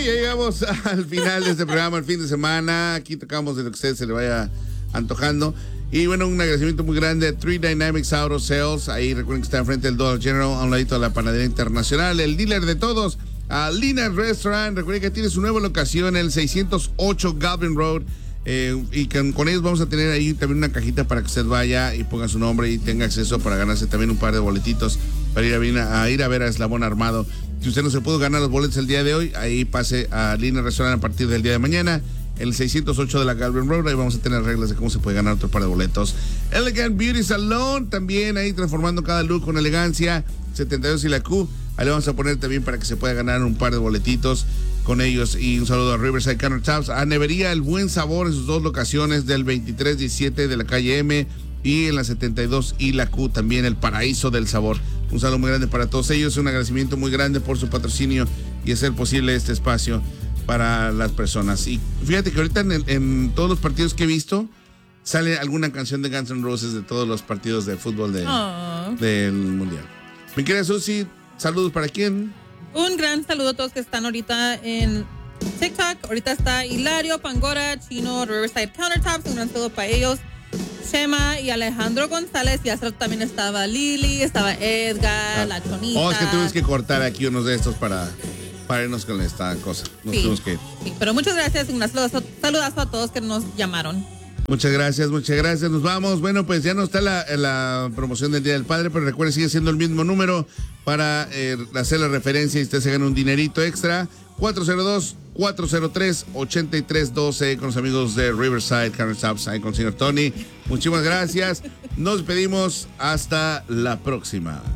ya llegamos al final de este programa, el fin de semana. Aquí tocamos de lo que a usted se le vaya antojando. Y bueno, un agradecimiento muy grande a 3 Dynamics Auto Sales. Ahí recuerden que está enfrente del Dollar General, a un ladito de la Panadería Internacional. El dealer de todos, a Lina's Restaurant. Recuerden que tiene su nueva locación en el 608 Galvin Road. Y con ellos vamos a tener ahí también una cajita para que usted vaya y ponga su nombre y tenga acceso para ganarse también un par de boletitos para ir a ver a Eslabón Armado. Si usted no se pudo ganar los boletos el día de hoy, ahí pase a Lina's Restaurant a partir del día de mañana. El 608 de la Galvin Road, ahí vamos a tener reglas de cómo se puede ganar otro par de boletos. Elegant Beauty Salon, también ahí transformando cada look con elegancia. 72 y la Q, ahí le vamos a poner también para que se pueda ganar un par de boletitos con ellos. Y un saludo a Riverside Countertops, a Nevería El Buen Sabor en sus dos locaciones, del 2317 de la calle M y en la 72 y la Q, también el Paraíso del Sabor. Un saludo muy grande para todos ellos, un agradecimiento muy grande por su patrocinio y hacer posible este espacio para las personas. Y fíjate que ahorita en todos los partidos que he visto sale alguna canción de Guns N' Roses de todos los partidos de fútbol del Mundial. Mi querida Susi, saludos para quién. Un gran saludo a todos que están ahorita en TikTok. Ahorita está Hilario, Pangora, Chino, Riverside Countertops. Un gran saludo para ellos. Chema y Alejandro González. Y hace rato también estaba Lili, estaba Edgar, la Chonita. Es que tuvimos que cortar aquí unos de estos para irnos con esta cosa. Tuvimos que ir. Sí, pero muchas gracias. Un saludazo a todos que nos llamaron. Muchas gracias. Nos vamos. Bueno, pues ya no está la promoción del Día del Padre, pero recuerde, sigue siendo el mismo número para hacer la referencia y usted se gana un dinerito extra. 402-403-8312 con los amigos de Riverside Countertops, ahí con el señor Tony. Muchísimas gracias. Nos despedimos. Hasta la próxima.